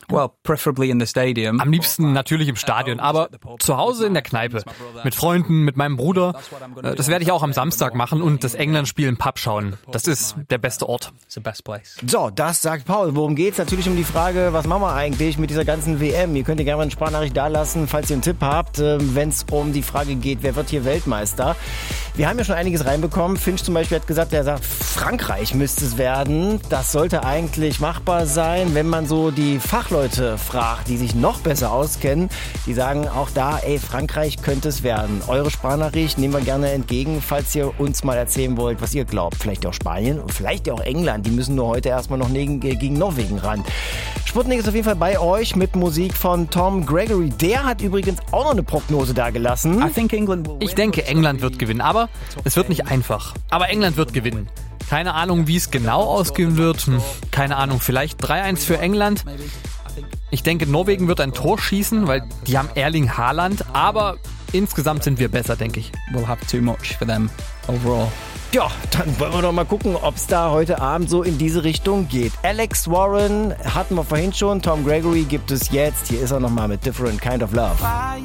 Well, preferably in the stadium. Am liebsten natürlich im Stadion, aber zu Hause in der Kneipe. Mit Freunden, mit meinem Bruder. Das werde ich auch am Samstag machen und das England-Spiel im Pub schauen. Das ist der beste Ort. So, das sagt Paul. Worum geht's? Natürlich um die Frage, was machen wir eigentlich mit dieser ganzen WM? Ihr könnt gerne mal eine Sprachnachricht dalassen, falls ihr einen Tipp habt, wenn es um die Frage geht, wer wird hier Weltmeister? Wir haben ja schon einiges reinbekommen. Finch zum Beispiel hat gesagt, er sagt, Frankreich müsste es werden. Das sollte eigentlich machbar sein, wenn man so die Fachleute fragt, die sich noch besser auskennen. Die sagen auch da, Frankreich könnte es werden. Eure Sprachnachricht nehmen wir gerne entgegen, falls ihr uns mal erzählen wollt, was ihr glaubt. Vielleicht auch Spanien und vielleicht auch England. Die müssen nur heute erstmal noch gegen Norwegen ran. Sputnik ist auf jeden Fall bei euch mit Musik von Tom Gregory. Der hat übrigens auch noch eine Prognose dagelassen. Ich denke, England wird gewinnen, aber es wird nicht einfach. Aber England wird gewinnen. Keine Ahnung, wie es genau ausgehen wird. Keine Ahnung, vielleicht 3-1 für England. Ich denke, Norwegen wird ein Tor schießen, weil die haben Erling Haaland. Aber insgesamt sind wir besser, denke ich. We'll have too much for them overall. Ja, dann wollen wir doch mal gucken, ob es da heute Abend so in diese Richtung geht. Alex Warren hatten wir vorhin schon, Tom Gregory gibt es jetzt. Hier ist er nochmal mit Different Kind of Love.